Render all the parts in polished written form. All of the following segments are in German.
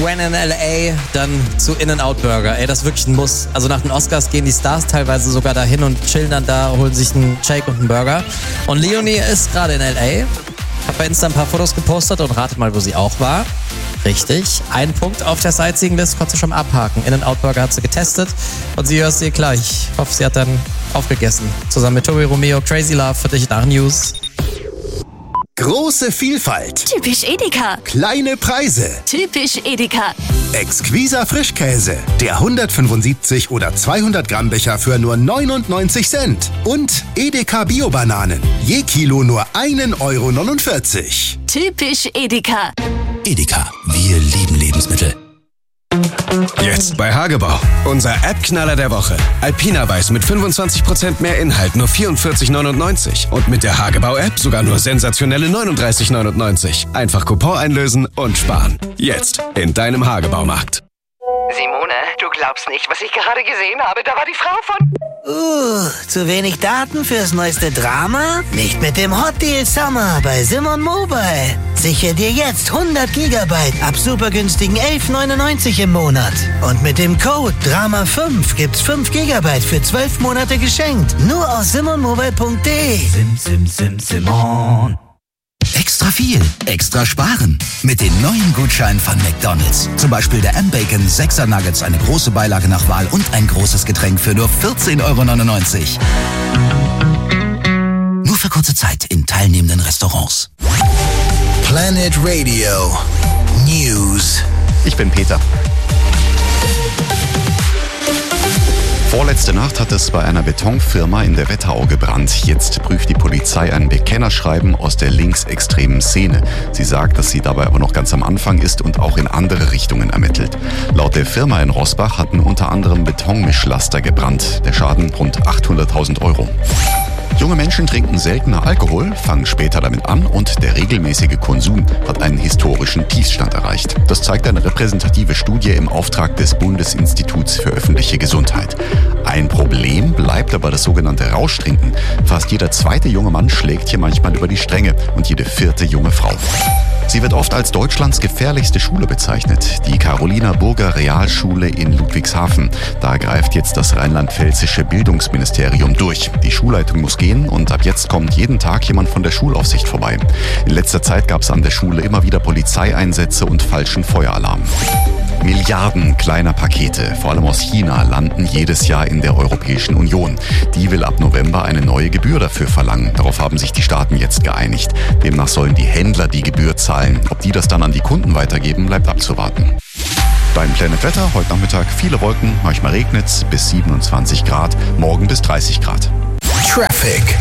When in L.A., dann zu In-N-Out Burger. Ey, das ist wirklich ein Muss. Also nach den Oscars gehen die Stars teilweise sogar dahin und chillen dann da, holen sich einen Shake und einen Burger. Und Leonie ist gerade in L.A., hat bei Insta ein paar Fotos gepostet und ratet mal, wo sie auch war. Richtig, ein Punkt auf der Sightseeing-List konntest du schon abhaken. In-N-Out Burger hat sie getestet und sie hörst dir gleich. Ich hoffe, sie hat dann aufgegessen. Zusammen mit Tobi Romeo, Crazy Love für dich nach News. Große Vielfalt. Typisch Edeka. Kleine Preise. Typisch Edeka. Exquiser Frischkäse. Der 175 oder 200 Gramm Becher für nur 99 Cent. Und Edeka Bio-Bananen. Je Kilo nur 1,49 Euro. Typisch Edeka. Edeka, wir lieben Lebensmittel. Jetzt bei Hagebau. Unser App-Knaller der Woche. Alpina Weiß mit 25% mehr Inhalt, nur 44,99. Und mit der Hagebau-App sogar nur sensationelle 39,99. Einfach Coupon einlösen und sparen. Jetzt in deinem Hagebaumarkt. Simone, du glaubst nicht, was ich gerade gesehen habe. Da war die Frau von... Zu wenig Daten fürs neueste Drama? Nicht mit dem Hot Deal Summer bei Simon Mobile. Sichere dir jetzt 100 Gigabyte ab super günstigen 11,99 im Monat. Und mit dem Code DRAMA5 gibt's 5 Gigabyte für 12 Monate geschenkt. Nur aus simonmobile.de. Simon. Extra viel, extra sparen. Mit den neuen Gutscheinen von McDonald's. Zum Beispiel der M-Bacon 6er Nuggets, eine große Beilage nach Wahl und ein großes Getränk für nur 14,99 Euro. Nur für kurze Zeit in teilnehmenden Restaurants. Planet Radio News. Ich bin Peter. Vorletzte Nacht hat es bei einer Betonfirma in der Wetterau gebrannt. Jetzt prüft die Polizei ein Bekennerschreiben aus der linksextremen Szene. Sie sagt, dass sie dabei aber noch ganz am Anfang ist und auch in andere Richtungen ermittelt. Laut der Firma in Roßbach hatten unter anderem Betonmischlaster gebrannt. Der Schaden rund 800.000 Euro. Junge Menschen trinken seltener Alkohol, fangen später damit an und der regelmäßige Konsum hat einen historischen Tiefstand erreicht. Das zeigt eine repräsentative Studie im Auftrag des Bundesinstituts für öffentliche Gesundheit. Ein Problem bleibt aber das sogenannte Rauschtrinken. Fast jeder zweite junge Mann schlägt hier manchmal über die Stränge und jede vierte junge Frau. Sie wird oft als Deutschlands gefährlichste Schule bezeichnet, die Carolina-Burger Realschule in Ludwigshafen. Da greift jetzt das rheinland-pfälzische Bildungsministerium durch. Die Schulleitung muss gehen und ab jetzt kommt jeden Tag jemand von der Schulaufsicht vorbei. In letzter Zeit gab es an der Schule immer wieder Polizeieinsätze und falschen Feueralarm. Milliarden kleiner Pakete, vor allem aus China, landen jedes Jahr in der Europäischen Union. Die will ab November eine neue Gebühr dafür verlangen. Darauf haben sich die Staaten jetzt geeinigt. Demnach sollen die Händler die Gebühr zahlen. Ob die das dann an die Kunden weitergeben, bleibt abzuwarten. Beim Planet Wetter heute Nachmittag viele Wolken, manchmal regnet's, bis 27 Grad, morgen bis 30 Grad. Traffic.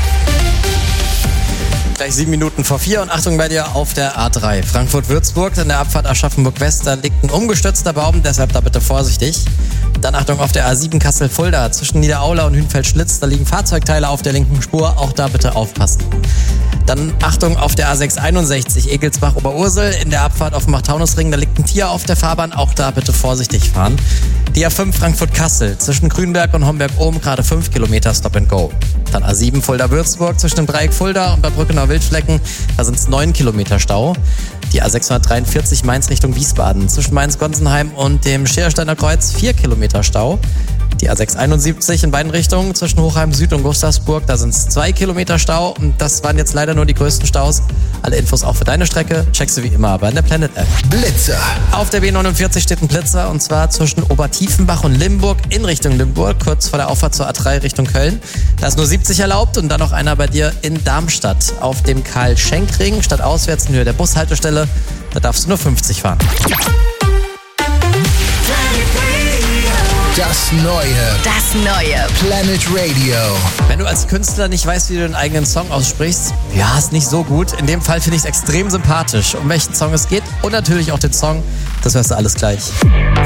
Gleich 7 Minuten vor 4 und Achtung bei dir auf der A3. Frankfurt-Würzburg, an der Abfahrt Aschaffenburg-West, da liegt ein umgestürzter Baum, deshalb da bitte vorsichtig. Dann Achtung auf der A7 Kassel-Fulda, zwischen Niederaula und Hünfeld-Schlitz, da liegen Fahrzeugteile auf der linken Spur, auch da bitte aufpassen. Dann Achtung auf der A661 Egelsbach-Oberursel, in der Abfahrt auf dem Macht-Taunus-Ring, da liegt ein Tier auf der Fahrbahn, auch da bitte vorsichtig fahren. Die A5 Frankfurt-Kassel, zwischen Grünberg und Homberg-Ohm, gerade 5 Kilometer Stop and Go. Dann A7 Fulda-Würzburg, zwischen dem Dreieck Fulda und der Brückener Wildflecken, da sind es 9 Kilometer Stau. Die A643 Mainz Richtung Wiesbaden, zwischen Mainz-Gonsenheim und dem Schersteiner Kreuz 4 Kilometer Stau. Die A671 in beiden Richtungen, zwischen Hochheim Süd und Gustavsburg, da sind es 2 Kilometer Stau. Und das waren jetzt leider nur die größten Staus. Alle Infos auch für deine Strecke checkst du wie immer aber in der Planet App. Blitzer. Auf der B49 steht ein Blitzer und zwar zwischen Obertiefenbach und Limburg in Richtung Limburg, kurz vor der Auffahrt zur A3 Richtung Köln. Da ist nur 70 erlaubt und dann noch einer bei dir in Darmstadt auf dem Karl-Schenk-Ring, statt auswärts in Höhe der Bushaltestelle. Da darfst du nur 50 fahren. Das neue Planet Radio. Wenn du als Künstler nicht weißt, wie du den eigenen Song aussprichst, ja, ist nicht so gut. In dem Fall finde ich es extrem sympathisch. Um welchen Song es geht und natürlich auch den Song, das hörst du alles gleich.